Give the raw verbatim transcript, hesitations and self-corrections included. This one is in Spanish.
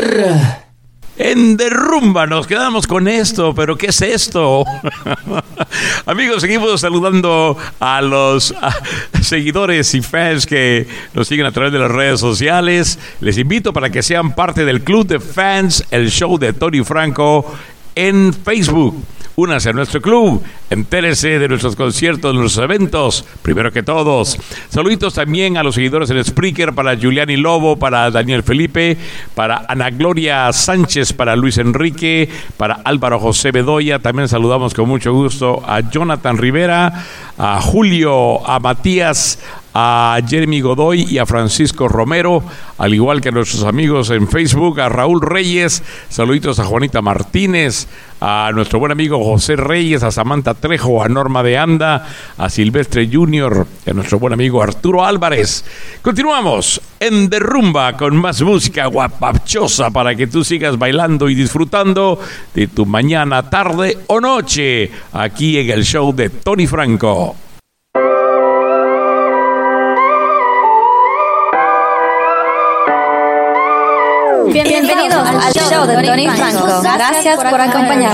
En Derrumba nos quedamos con esto, pero ¿qué es esto? Amigos, seguimos saludando a los a, seguidores y fans que nos siguen a través de las redes sociales. Les invito para que sean parte del Club de Fans, el show de Tony Franco en Facebook. Únanse a nuestro club, entérese de nuestros conciertos, de nuestros eventos, primero que todos. Saluditos también a los seguidores en Spreaker, para Giuliani Lobo, para Daniel Felipe, para Ana Gloria Sánchez, para Luis Enrique, para Álvaro José Bedoya. También saludamos con mucho gusto a Jonathan Rivera, a Julio, a Matías, a Jeremy Godoy y a Francisco Romero, al igual que a nuestros amigos en Facebook, a Raúl Reyes, saluditos a Juanita Martínez, a nuestro buen amigo José Reyes, a Samantha Trejo, a Norma de Anda, a Silvestre Junior, a nuestro buen amigo Arturo Álvarez. Continuamos en Derrumba con más música guapachosa para que tú sigas bailando y disfrutando de tu mañana, tarde o noche, aquí en el show de Tony Franco. Bienvenidos al show de Tony Franco. Gracias por acompañarnos.